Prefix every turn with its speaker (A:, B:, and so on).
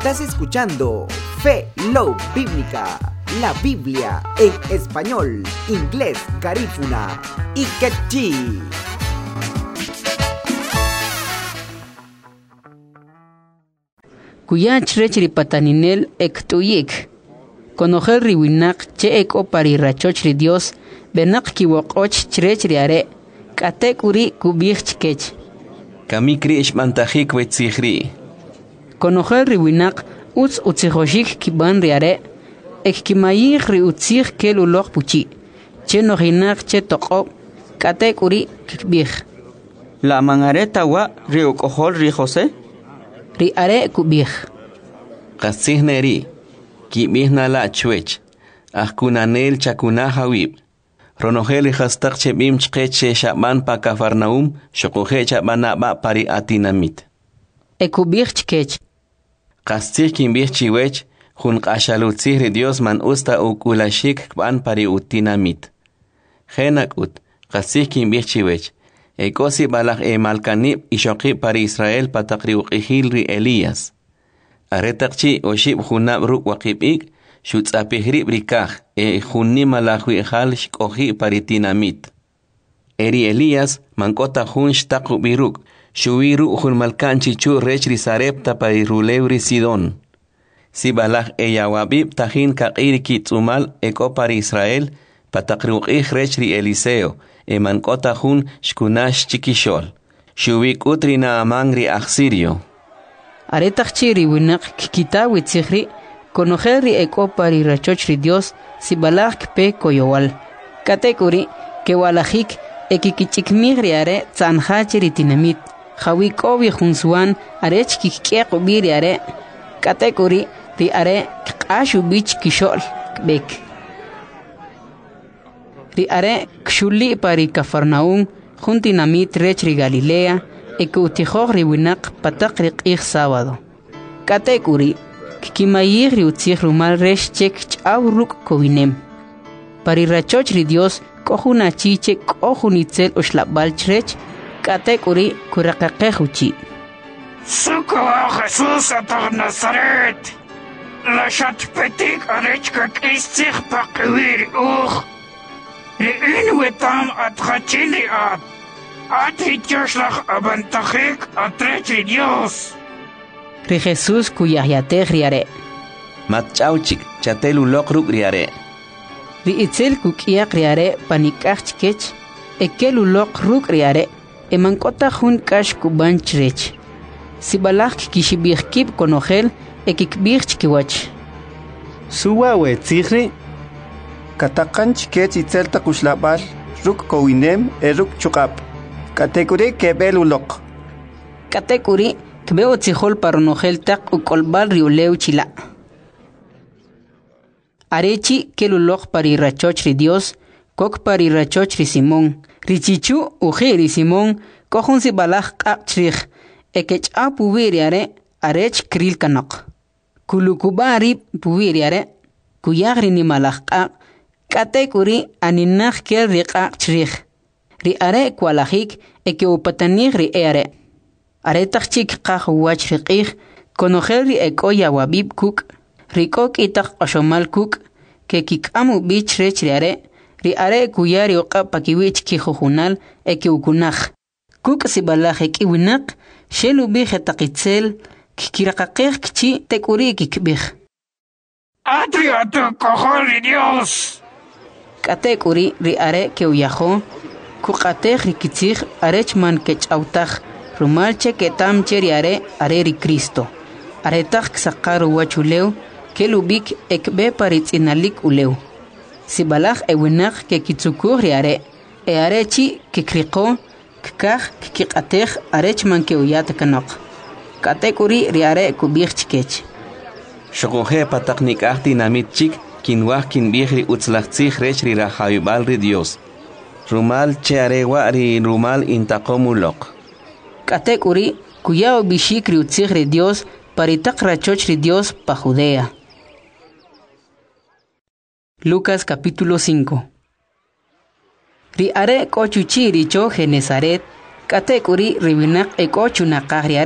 A: Estás escuchando Fe Love Bíblica, la Biblia en español, inglés, garífuna y quechí.
B: Kuyach rechri pataninel ektuyik. Conocer riwinak che eko parirachochri Dios, benak kiwokoch chrechri are, katek uri kubich kech.
C: Kamikri ishmantajik wetzihri.
B: Conocer riwinak uts utzihoshik kiban riare, ek kimayik ri utzih kelulok puchi, che nohinak che toko, katek uri kikbich.
D: La mangareta wa riukohol ri José?
B: Ri are kubich.
C: Qasihneri, kibihna la chwech, ahkunanel chakunahawib. Ronogeli hastak chebim chkeche shaban pa Kafarnaum, shokohe chabana ba pari atinamit.
B: Ekubich chkech.
C: Qasih kimbih chiwech, hun qashalutzih Dios man usta ukulashik kban pari utinamit. Henak ut, qasih kimbih chiwech. Ekosi balak malkanib ishoqib pari Israel patakri uqihil ri Elías. Aretakchi oshib hunab ruk waqibik, shutzapihri brikaj, hunni malahwi hal shkohi paritinamit. Eri Elías, mankota hun shtaku biruk, shuwiru hun malkanchi chu rechri sarepta parirulewri Sidon. Si balak eyawabib tahin kakiri kitzumal eko pari Israel, patakri uqih rechri Eliseo, mankota hun shkunash chikishol. Shuwik utri na amangri aksirio.
B: Aretakchi riwinak kikita witzihri, conocerri eko parirachochri Dios, si balak pe koyowal. Katekuri, que walajik, ekikichikmigri are, tzanhachiri tinamit, hawikobi hunsuan, arech kikieko biri are, katekuri, ri are, kashu bich kishol, bek. Ri are, kshuli pari Kafarnaum, juntinamit rechri Galilea, ekuutijoh riwinak patakri qih sábado. Katekuri, kimayih riutzih rumal resh chek chaw ruk kowinem. Parirachochri Dios, kohuna chiche kohunitzel oshlabal chrech, katekuri kurakaqehuchi.
E: Suko Jesús atar Nazaret, la shatpetik arechka kistzich pakwir Re'in wetam atchachili Atritoshlach abantajik atrechi Dios.
B: Ri Jesús kuyayatej riare.
C: Matchauchik, chatelu lokruk riare.
B: Ri itzel kukiak riare panikach chkech, ekelu lokruk riare, emankota hun kash kuban chrech. Si balak kishibirkib konogel, ekikbir chkiwach.
D: Suwa we tzihri? Katakan chkech itzel takushlabal, ruk kowinem eruk chukap. Katekuri kebelulok.
B: Katekuri kbeo tzihol paronogel tak ukolbal riuleu chila. Arechi kelulok parirachochri Dios, kok parirachochri Simón. Richichu ujiri Simón, kohun si balak akchrich, ekech a pubiriare, arech kril kanok. Kulukubari pubiriare, kuyagri ni malak ak, katekuri aninach kel rik akchrich. Ri are kwalajik eke upatanig ri are. Are tachik qaj wach riqih, konogel ri eko yawabib kuk, ri kok itak ashomal kuk, ke kikamu bich rech ri are kuyari oqa pakiwich kijujunal eke ukunaj. Kuk si balaj eki winak, shelu bije takitzel, kikirakaqej kchi tekuri kikbij.
E: Atriatu koholi Dios.
B: Katekuri ri are ke uyajo, Kukatej rikitzig arechman kechautaj, rumalche ketam cheriare are ri Cristo. Aretaj ksakaru wachuleu, kelubik ekbe paritzinalik uleu. Sibalaj ewinak ke kitzukur riare, arechi kikriko, kkaj kikatej arechman ke uyat kanok. Katekuri riare kubich chkech.
C: Shokohe pataknik ahtinamit chik, kinwah kinbihri utzlachtzig rechri rahayubal ri Dios. Rumal chearewa ri rumal intakomulok.
B: Katekuri, kuyao bishik riutzig ri Dios, paritak rachoch ri Dios pa Judea. Lucas capítulo 5. Ri are kochuchi richo Genesaret, katekuri ribinak ekochu nakahri